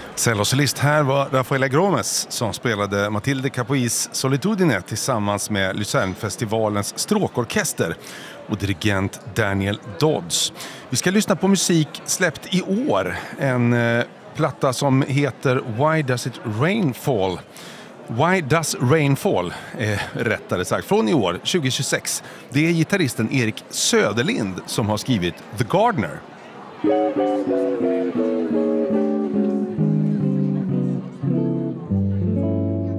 Cellosolist här var Rafaela Gromes som spelade Matilde Capuis Solitudine tillsammans med Luzernfestivalens stråkorkester och dirigent Daniel Dodds. Vi ska lyssna på musik släppt i år. En platta som heter Why Does It Rainfall? Why Does Rainfall, rättare sagt, från i år, 2026. Det är gitarristen Erik Söderlind som har skrivit The Gardener.